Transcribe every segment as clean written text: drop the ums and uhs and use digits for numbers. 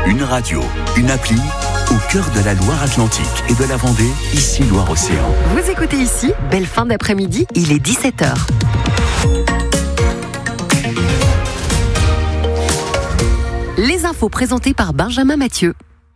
Une radio, une appli, au cœur de la Loire-Atlantique et de la Vendée, ici Loire-Océan. Vous écoutez ici, belle fin d'après-midi, il est 17h. Les infos présentées par Benjamin Mathieu.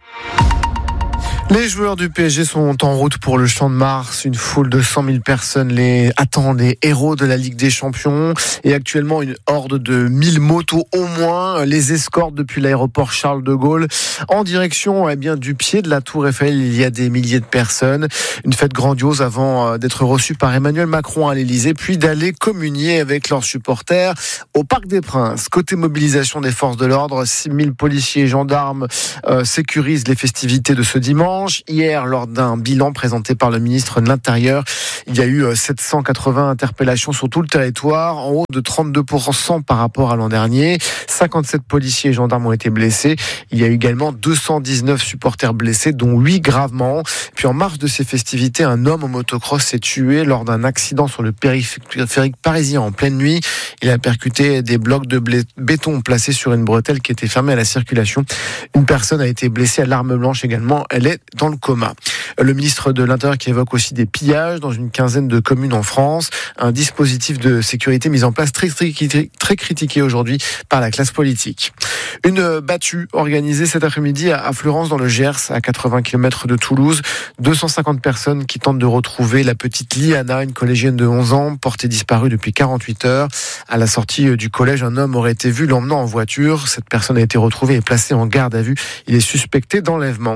Les joueurs du PSG sont en route pour le Champ de Mars. Une foule de 100 000 personnes les attendent, les héros de la Ligue des Champions. Et actuellement, une horde de 1000 motos au moins les escorte depuis l'aéroport Charles de Gaulle en direction du pied de la Tour Eiffel. Il y a des milliers de personnes. Une fête grandiose avant d'être reçue par Emmanuel Macron à l'Elysée, puis d'aller communier avec leurs supporters au Parc des Princes. Côté mobilisation des forces de l'ordre, 6 000 policiers et gendarmes sécurisent les festivités de ce dimanche. Hier, lors d'un bilan présenté par le ministre de l'Intérieur, il y a eu 780 interpellations sur tout le territoire, en haut de 32% par rapport à l'an dernier. 57 policiers et gendarmes ont été blessés. Il y a eu également 219 supporters blessés, dont 8 gravement. Puis en marge de ces festivités, un homme au motocross s'est tué lors d'un accident sur le périphérique parisien en pleine nuit. Il a percuté des blocs de béton placés sur une bretelle qui était fermée à la circulation. Une personne a été blessée à l'arme blanche également. Elle est dans le coma. Le ministre de l'Intérieur qui évoque aussi des pillages dans une quinzaine de communes en France. Un dispositif de sécurité mis en place très critiqué aujourd'hui par la classe politique. Une battue organisée cet après-midi à Fleurance dans le Gers, à 80 km de Toulouse. 250 personnes qui tentent de retrouver la petite Liana, une collégienne de 11 ans, portée disparue depuis 48 heures. À la sortie du collège, un homme aurait été vu l'emmenant en voiture. Cette personne a été retrouvée et placée en garde à vue. Il est suspecté d'enlèvement.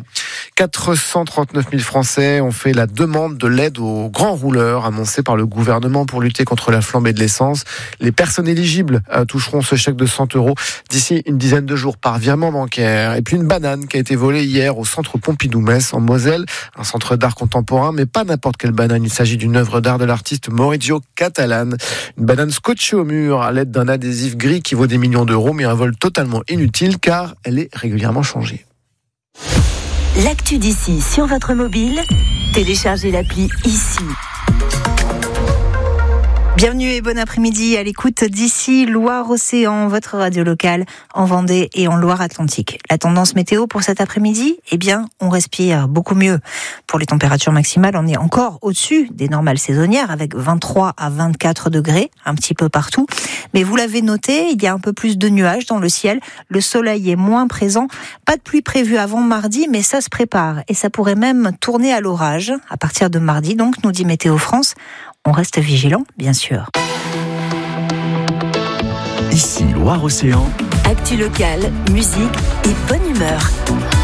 439 000 Français ont fait la demande de l'aide aux grands rouleurs annoncée par le gouvernement pour lutter contre la flambée de l'essence. Les personnes éligibles toucheront ce chèque de 100 € d'ici une dizaine de jours par virement bancaire. Et puis une banane qui a été volée hier au centre Pompidou-Metz en Moselle, un centre d'art contemporain, mais pas n'importe quelle banane. Il s'agit d'une œuvre d'art de l'artiste Maurizio Catalan. Une banane scotchée au mur à l'aide d'un adhésif gris qui vaut des millions d'euros, mais un vol totalement inutile car elle est régulièrement changée. L'actu d'ici sur votre mobile, téléchargez l'appli ici. Bienvenue et bon après-midi à l'écoute d'ici Loire-Océan, votre radio locale en Vendée et en Loire-Atlantique. La tendance météo pour cet après-midi, on respire beaucoup mieux. Pour les températures maximales, on est encore au-dessus des normales saisonnières avec 23 à 24 degrés un petit peu partout. Mais vous l'avez noté, il y a un peu plus de nuages dans le ciel. Le soleil est moins présent. Pas de pluie prévue avant mardi, mais ça se prépare. Et ça pourrait même tourner à l'orage à partir de mardi, donc nous dit Météo France. On reste vigilant, bien sûr. Ici Loire-Océan. Actu locale, musique et bonne humeur.